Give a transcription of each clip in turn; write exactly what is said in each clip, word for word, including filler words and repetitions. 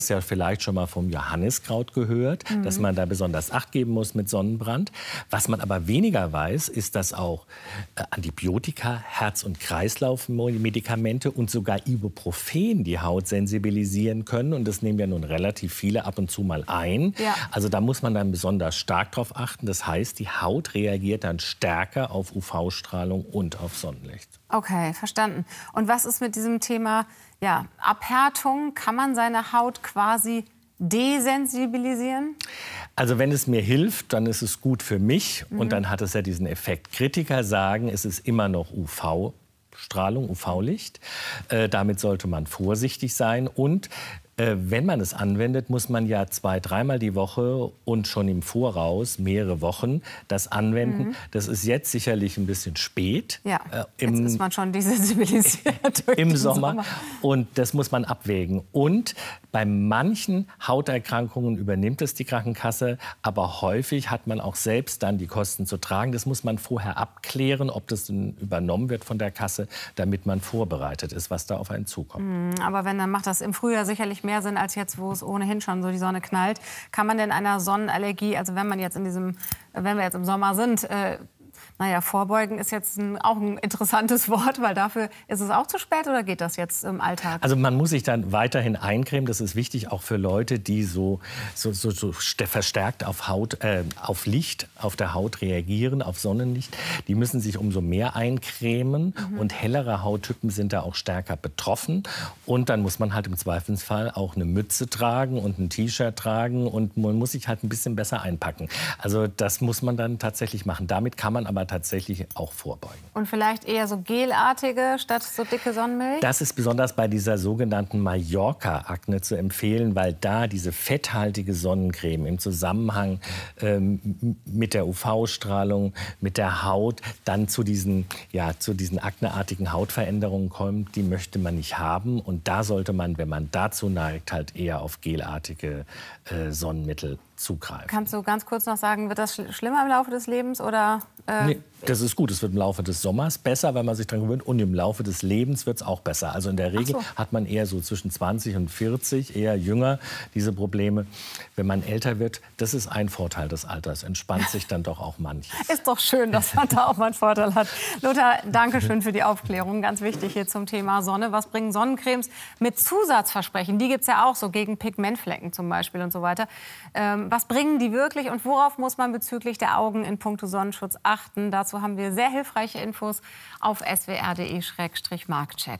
Ja vielleicht schon mal vom Johanniskraut gehört, mhm. dass man da besonders Acht geben muss mit Sonnenbrand. Was man aber weniger weiß, ist, dass auch äh, Antibiotika, Herz- und Kreislaufmedikamente und sogar Ibuprofen die Haut sensibilisieren können. Und das nehmen ja nun relativ viele ab und zu mal ein. Ja. Also da muss man dann besonders stark drauf achten. Das heißt, die Haut reagiert dann stärker auf U V-Strahlung und auf Sonnenlicht. Okay, verstanden. Und was ist mit diesem Thema ja, Abhärtung? Kann man seine Haut quasi desensibilisieren? Also wenn es mir hilft, dann ist es gut für mich. Mhm. Und dann hat es ja diesen Effekt. Kritiker sagen, es ist immer noch U V-Strahlung, U V-Licht. Äh, damit sollte man vorsichtig sein. Und äh, wenn man es anwendet, muss man ja zwei-, dreimal die Woche und schon im Voraus mehrere Wochen das anwenden. Mhm. Das ist jetzt sicherlich ein bisschen spät. Ja, äh, im, jetzt ist man schon desensibilisiert im Sommer. Sommer. Und das muss man abwägen. Und bei manchen Hauterkrankungen übernimmt es die Krankenkasse, aber häufig hat man auch selbst dann die Kosten zu tragen. Das muss man vorher abklären, ob das übernommen wird von der Kasse, damit man vorbereitet ist, was da auf einen zukommt. Mhm, aber wenn, dann macht das im Frühjahr sicherlich mehr Sinn als jetzt, wo es ohnehin schon so die Sonne knallt. Kann man denn einer Sonnenallergie, also wenn man jetzt in diesem, wenn wir jetzt im Sommer sind, äh, naja, vorbeugen ist jetzt ein, auch ein interessantes Wort, weil dafür ist es auch zu spät oder geht das jetzt im Alltag? Also man muss sich dann weiterhin eincremen. Das ist wichtig auch für Leute, die so, so, so, so verstärkt auf, Haut, äh, auf Licht auf der Haut reagieren, auf Sonnenlicht. Die müssen sich umso mehr eincremen mhm. und hellere Hauttypen sind da auch stärker betroffen. Und dann muss man halt im Zweifelsfall auch eine Mütze tragen und ein T-Shirt tragen und man muss sich halt ein bisschen besser einpacken. Also das muss man dann tatsächlich machen. Damit kann man aber tatsächlich auch vorbeugen. Und vielleicht eher so gelartige statt so dicke Sonnenmilch? Das ist besonders bei dieser sogenannten Mallorca-Akne zu empfehlen, weil da diese fetthaltige Sonnencreme im Zusammenhang ähm, mit der U V-Strahlung, mit der Haut, dann zu diesen, ja, zu diesen akneartigen Hautveränderungen kommt, die möchte man nicht haben. Und da sollte man, wenn man dazu neigt, halt eher auf gelartige äh, Sonnenmittel zugreifen. Kannst du ganz kurz noch sagen, wird das schl schlimmer im Laufe des Lebens oder? Äh nee, das ist gut. Es wird im Laufe des Sommers besser, wenn man sich daran gewöhnt. Und im Laufe des Lebens wird es auch besser. Also in der Regel so. hat man eher so zwischen zwanzig und vierzig, eher jünger, diese Probleme. Wenn man älter wird, das ist ein Vorteil des Alters. Entspannt sich dann doch auch manches. Ist doch schön, dass man da auch mal einen Vorteil hat. Lothar, danke schön für die Aufklärung. Ganz wichtig hier zum Thema Sonne. Was bringen Sonnencremes mit Zusatzversprechen? Die gibt es ja auch so gegen Pigmentflecken zum Beispiel und so weiter. Ähm, was bringen die wirklich und worauf muss man bezüglich der Augen in puncto Sonnenschutz achten? Dazu haben wir sehr hilfreiche Infos auf s w r punkt d e Schrägstrich Marktcheck.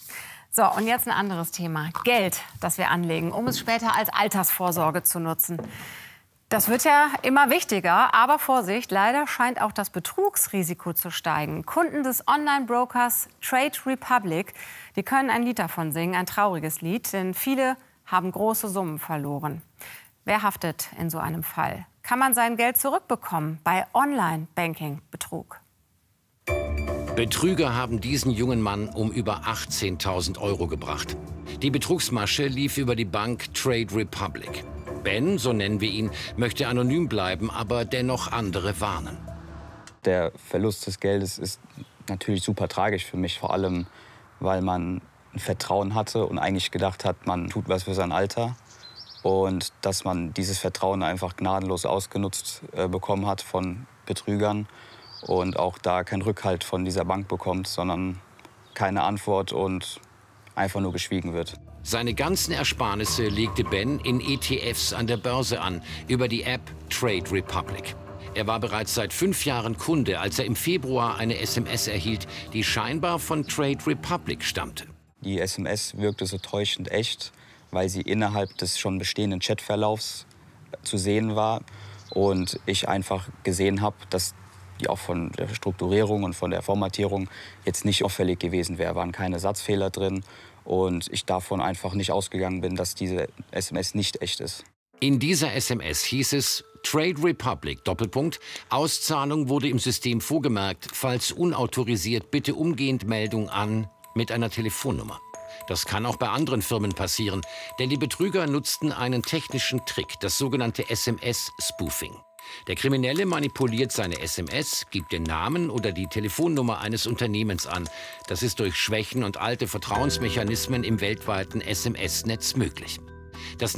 So, und jetzt ein anderes Thema. Geld, das wir anlegen, um es später als Altersvorsorge zu nutzen. Das wird ja immer wichtiger, aber Vorsicht, leider scheint auch das Betrugsrisiko zu steigen. Kunden des Online-Brokers Trade Republic, die können ein Lied davon singen, ein trauriges Lied, denn viele haben große Summen verloren. Wer haftet in so einem Fall? Kann man sein Geld zurückbekommen bei Online-Banking-Betrug? Betrüger haben diesen jungen Mann um über achtzehntausend Euro gebracht. Die Betrugsmasche lief über die Bank Trade Republic. Ben, so nennen wir ihn, möchte anonym bleiben, aber dennoch andere warnen. Der Verlust des Geldes ist natürlich super tragisch für mich, vor allem, weil man ein Vertrauen hatte und eigentlich gedacht hat, man tut was für sein Alter. Und dass man dieses Vertrauen einfach gnadenlos ausgenutzt äh, bekommen hat von Betrügern und auch da keinen Rückhalt von dieser Bank bekommt, sondern keine Antwort und einfach nur geschwiegen wird. Seine ganzen Ersparnisse legte Ben in E T Fs an der Börse an, über die App Trade Republic. Er war bereits seit fünf Jahren Kunde, als er im Februar eine S M S erhielt, die scheinbar von Trade Republic stammte. Die S M S wirkte so täuschend echt, weil sie innerhalb des schon bestehenden Chatverlaufs zu sehen war und ich einfach gesehen habe, dass die auch von der Strukturierung und von der Formatierung jetzt nicht auffällig gewesen wäre. Waren keine Satzfehler drin und ich davon einfach nicht ausgegangen bin, dass diese S M S nicht echt ist. In dieser S M S hieß es Trade Republic, Doppelpunkt, Auszahlung wurde im System vorgemerkt, falls unautorisiert, bitte umgehend Meldung an mit einer Telefonnummer. Das kann auch bei anderen Firmen passieren, denn die Betrüger nutzten einen technischen Trick, das sogenannte S M S-Spoofing. Der Kriminelle manipuliert seine S M S, gibt den Namen oder die Telefonnummer eines Unternehmens an. Das ist durch Schwächen und alte Vertrauensmechanismen im weltweiten S M S-Netz möglich. Das